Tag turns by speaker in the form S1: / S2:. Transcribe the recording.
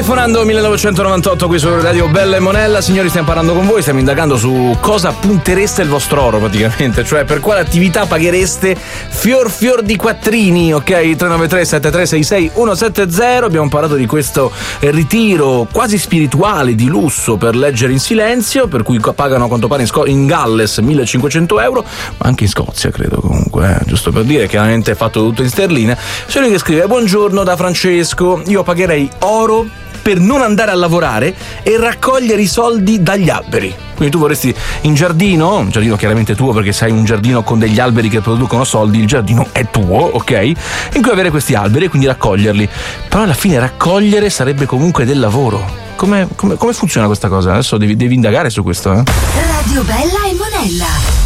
S1: Telefonando 1998 qui su Radio Bella e Monella. Signori, stiamo parlando con voi, stiamo indagando su cosa puntereste il vostro oro praticamente, cioè per quale attività paghereste fior di quattrini, ok? 393 7366 170. Abbiamo parlato di questo ritiro quasi spirituale di lusso per leggere in silenzio, per cui pagano a quanto pare in Galles 1500 euro, ma anche in Scozia credo, comunque, giusto per dire, chiaramente è fatto tutto in sterline. C'è lui che scrive: buongiorno da Francesco, io pagherei oro per non andare a lavorare e raccogliere i soldi dagli alberi. Quindi tu vorresti un giardino chiaramente tuo, perché se hai un giardino con degli alberi che producono soldi, il giardino è tuo, ok? In cui avere questi alberi e quindi raccoglierli. Però alla fine raccogliere sarebbe comunque del lavoro. Come funziona questa cosa? Adesso devi indagare su questo,
S2: Radio Bella e Monella.